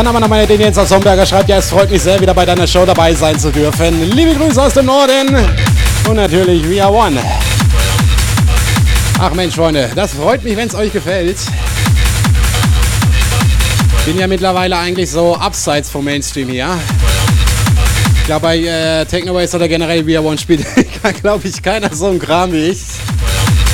Dann haben wir nochmal den Jens aus Homberger, schreibt, ja, es freut mich sehr, wieder bei deiner Show dabei sein zu dürfen. Liebe Grüße aus dem Norden und natürlich We Are One. Ach Mensch, Freunde, das freut mich, wenn es euch gefällt. Bin ja mittlerweile eigentlich so abseits vom Mainstream hier. Ich glaube, bei Technoways oder generell We Are One spielt, glaube ich, keiner so ein Kram wie ich.